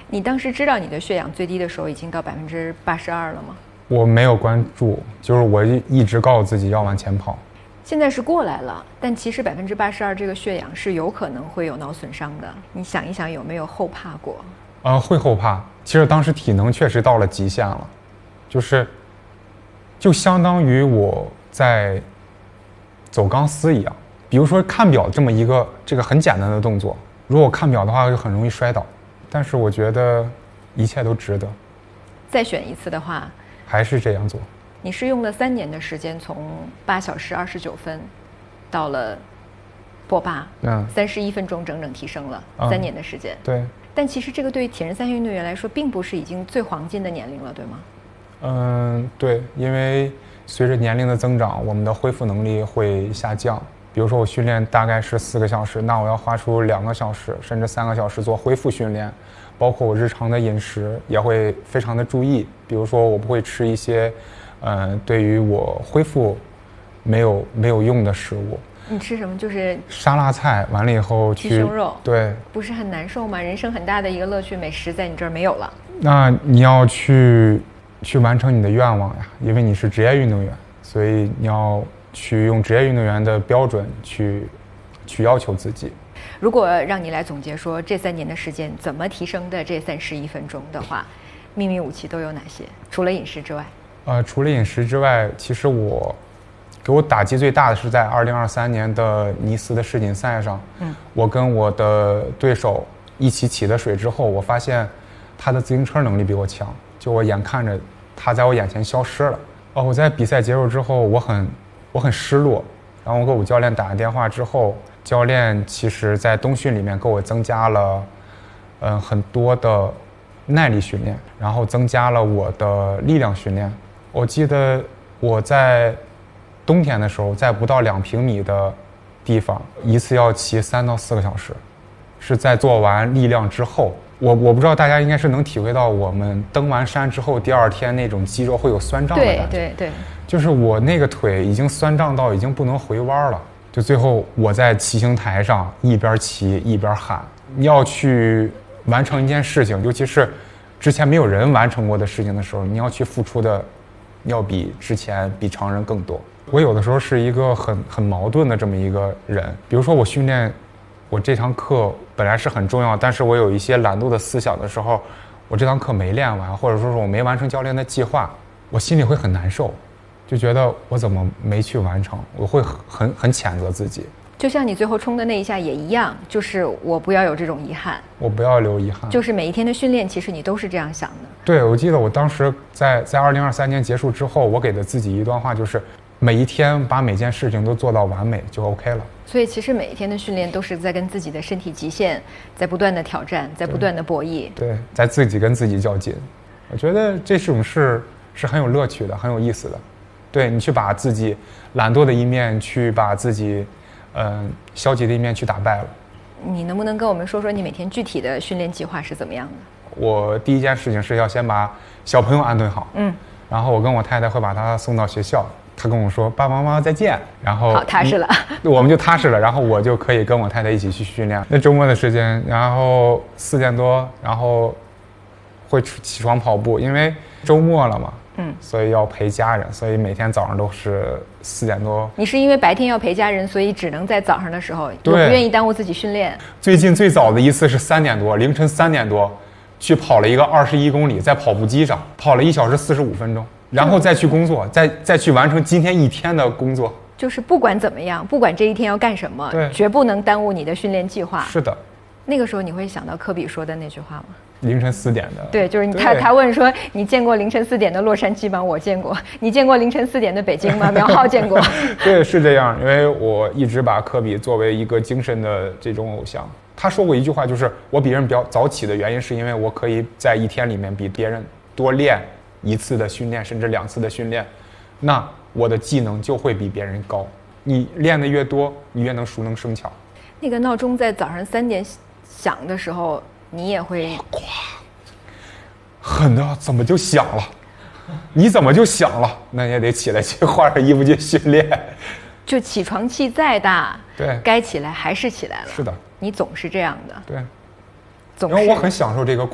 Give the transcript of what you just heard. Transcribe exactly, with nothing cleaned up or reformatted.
你当时知道你的血氧最低的时候已经到百分之八十二了吗？ 我没有关注，就是我一直告诉自己要往前跑。 现在是过来了，但其实百分之八十二这个血氧是有可能会有脑损伤的。你想一想，有没有后怕过？ 呃，会后怕。其实当时体能确实到了极限了，就是，就相当于我在走钢丝一样。比如说看表这么一个这个很简单的动作，如果看表的话就很容易摔倒。但是我觉得一切都值得。 再选一次的话， 还是这样做。 你是用了三年的时间，从八小时二十九分，到了破八，嗯，三十一分钟，整整提升了、嗯、三年的时间。 对。 但其实这个对于铁人三项运动员来说，并不是已经最黄金的年龄了，对吗？ 嗯，对，因为随着年龄的增长，我们的恢复能力会下降。比如说我训练大概是四个小时，那我要花出两个小时甚至三个小时做恢复训练，包括我日常的饮食也会非常的注意。比如说我不会吃一些呃，对于我恢复没有没有用的食物。 你吃什么？就是沙拉菜，完了以后去鸡胸肉。 对， 不是很难受吗？人生很大的一个乐趣，美食在你这儿没有了。 那你要去去完成你的愿望呀，因为你是职业运动员，所以你要去用职业运动员的标准去去要求自己。 如果让你来总结说这三年的时间怎么提升的这三十一分钟的话，秘密武器都有哪些？除了饮食之外？ 呃，除了饮食之外，其实我给我打击最大的是在二零二三年的尼斯的世锦赛上，嗯，我跟我的对手一起起的水之后，我发现他的自行车能力比我强，就我眼看着他在我眼前消失了。哦，我在比赛结束之后，我很我很失落，然后我给我教练打个电话之后，教练其实在冬训里面给我增加了，嗯，很多的耐力训练，然后增加了我的力量训练。我记得我在冬天的时候，在不到两平米的地方，一次要骑三到四个小时，是在做完力量之后。我我不知道大家应该是能体会到，我们登完山之后，第二天那种肌肉会有酸胀的感觉。 对对对， 就是我那个腿已经酸胀到已经不能回弯了。就最后我在骑行台上一边骑一边喊，你要去完成一件事情，尤其是之前没有人完成过的事情的时候，你要去付出的要比之前比常人更多。我有的时候是一个很很矛盾的这么一个人，比如说我训练，我这堂课本来是很重要，但是我有一些懒惰的思想的时候，我这堂课没练完，或者说是我没完成教练的计划，我心里会很难受，就觉得我怎么没去完成，我会很很谴责自己。 就像你最后冲的那一下也一样，就是我不要有这种遗憾， 我不要留遗憾。 就是每一天的训练，其实你都是这样想的。 对，我记得我当时在在二零二三年结束之后，我给了自己一段话，就是每一天把每件事情都做到完美就 OK 了。 所以其实每一天的训练都是在跟自己的身体极限在不断的挑战，在不断的博弈。 对，对，在自己跟自己较劲。我觉得这种事是很有乐趣的，很有意思的。对，你去把自己懒惰的一面，去把自己嗯、呃、消极的一面去打败了。 你能不能跟我们说说你每天具体的训练计划是怎么样的？ 我第一件事情是要先把小朋友安顿好，嗯，然后我跟我太太会把他送到学校。他跟我说爸爸妈妈再见，然后好踏实了， 我们就踏实了，然后我就可以跟我太太一起去训练。那周末的时间，然后四点多，然后会起床跑步，因为周末了嘛，嗯，所以要陪家人，所以每天早上都是四点多。 你是因为白天要陪家人，所以只能在早上的时候，也不愿意耽误自己训练。 最近最早的一次是三点多，凌晨三点多，去跑了一个二十一公里，在跑步机上跑了一小时四十五分钟。然后再去工作，再再去完成今天一天的工作。 就是不管怎么样，不管这一天要干什么，绝不能耽误你的训练计划。 是的。 那个时候你会想到科比说的那句话吗？ 凌晨四点的。 对，就是他他问说，你见过凌晨四点的洛杉矶吗？我见过。你见过凌晨四点的北京吗？苗浩见过。 对，是这样，因为我一直把科比作为一个精神的这种偶像。他说过一句话，就是我比人比较早起的原因，是因为我可以在一天里面比别人多练一次的训练，甚至两次的训练，那我的技能就会比别人高。你练得越多，你越能熟能生巧。 那个闹钟在早上三点响的时候，你也会咵，狠的怎么就响了？你怎么就响了？那也得起来去换上衣服去训练。 就起床气再大， 对， 该起来还是起来了。 是的， 你总是这样的。 对， 总然后我很享受这个过程。